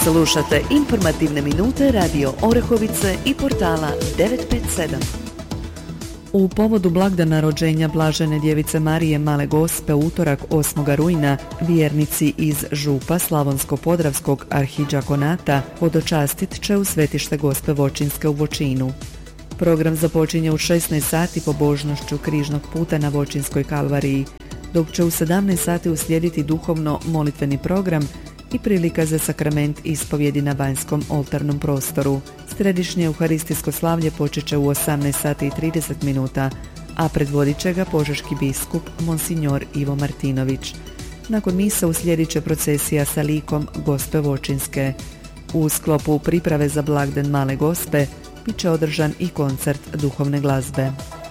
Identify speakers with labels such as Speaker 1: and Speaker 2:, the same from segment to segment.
Speaker 1: Slušate informativne minute Radio Orehovice i portala 957. U povodu blagdana rođenja Blažene djevice Marije Male Gospe utorak 8. rujna vjernici iz Župa Slavonsko-Podravskog arhidžakonata hodočastit će u svetište Gospe Vočinske u Vočinu. Program započinje u 16 sati pobožnošću križnog puta na Vočinskoj kalvariji, dok će u 17 sati uslijediti duhovno molitveni program i prilika za sakrament ispovjedi na vanjskom oltarnom prostoru. Središnje euharistijsko slavlje počet će u 18 sati i 30 minuta, a predvodit će ga požeški biskup Monsignor Ivo Martinović. Nakon misa uslijedit će procesija sa likom Gospe Vočinske. U sklopu priprave za blagdan Male Gospe bit će održan i koncert duhovne glazbe.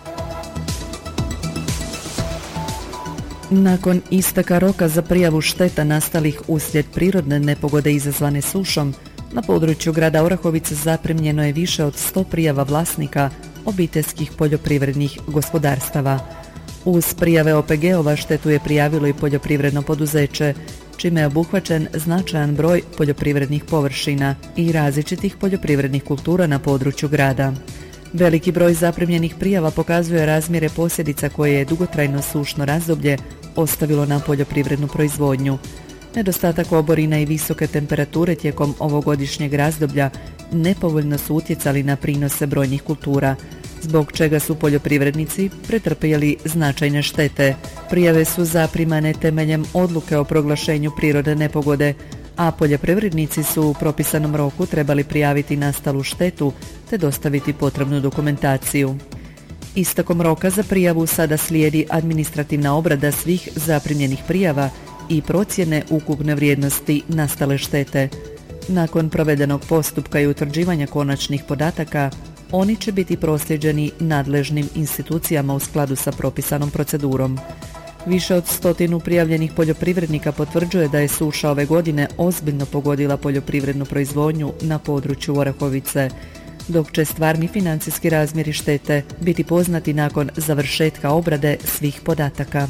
Speaker 1: Nakon isteka roka za prijavu šteta nastalih uslijed prirodne nepogode izazvane sušom, na području grada Orahovice zaprimljeno je više od 100 prijava vlasnika obiteljskih poljoprivrednih gospodarstava. Uz prijave OPG-ova štetu je prijavilo i poljoprivredno poduzeće, čime je obuhvaćen značajan broj poljoprivrednih površina i različitih poljoprivrednih kultura na području grada. Veliki broj zaprimljenih prijava pokazuje razmjere posljedica koje je dugotrajno sušno razdoblje ostavilo na poljoprivrednu proizvodnju. Nedostatak oborina i visoke temperature tijekom ovogodišnjeg razdoblja nepovoljno su utjecali na prinose brojnih kultura, zbog čega su poljoprivrednici pretrpjeli značajne štete. Prijave su zaprimane temeljem odluke o proglašenju prirodne nepogode, a poljoprivrednici su u propisanom roku trebali prijaviti nastalu štetu te dostaviti potrebnu dokumentaciju. Istekom roka za prijavu sada slijedi administrativna obrada svih zaprimljenih prijava i procjene ukupne vrijednosti nastale štete. Nakon provedenog postupka i utvrđivanja konačnih podataka, oni će biti proslijeđeni nadležnim institucijama u skladu sa propisanom procedurom. Više od 100 prijavljenih poljoprivrednika potvrđuje da je suša ove godine ozbiljno pogodila poljoprivrednu proizvodnju na području Orahovice, dok će stvarni financijski razmjeri štete biti poznati nakon završetka obrade svih podataka.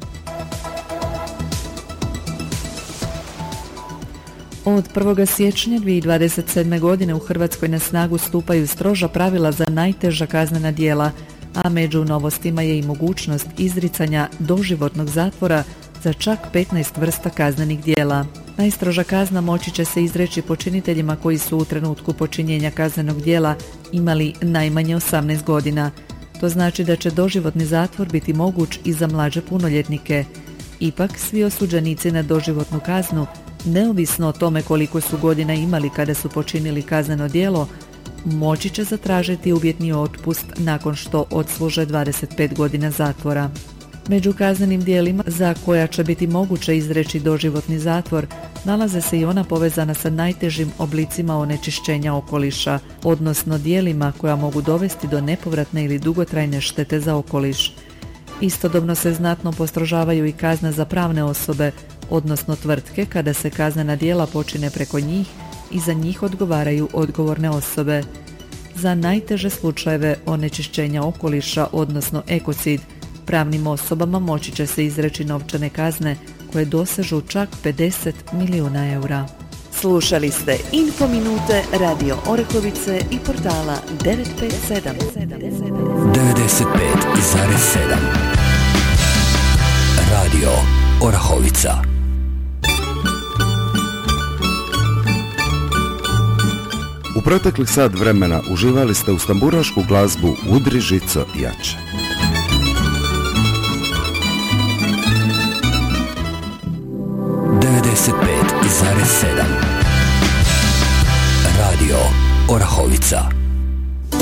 Speaker 1: Od 1. siječnja 2027. godine u Hrvatskoj na snagu stupaju stroža pravila za najteža kaznena djela, a među novostima je i mogućnost izricanja doživotnog zatvora za čak 15 vrsta kaznenih djela. Najstroža kazna moći će se izreći počiniteljima koji su u trenutku počinjenja kaznenog djela imali najmanje 18 godina. To znači da će doživotni zatvor biti moguć i za mlađe punoljetnike. Ipak, svi osuđenici na doživotnu kaznu, neovisno o tome koliko su godina imali kada su počinili kazneno djelo, moći će zatražiti uvjetni otpust nakon što odsluže 25 godina zatvora. Među kaznenim djelima za koja će biti moguće izreći doživotni zatvor nalaze se i ona povezana sa najtežim oblicima onečišćenja okoliša, odnosno djelima koja mogu dovesti do nepovratne ili dugotrajne štete za okoliš. Istodobno se znatno postrožavaju i kazne za pravne osobe, odnosno tvrtke kada se kaznena djela počine preko njih i za njih odgovaraju odgovorne osobe. Za najteže slučajeve onečišćenja okoliša, odnosno ekocid, pravnim osobama moći će se izreći novčane kazne koje dosežu čak 50 milijuna eura. Slušali ste Infominute Radio Orehovice i portala 957.
Speaker 2: 95,7 Radio Orahovica.
Speaker 3: U proteklih sat vremena uživali ste uz tamburašku glazbu Udri žico jače.
Speaker 2: Radio Orahovica.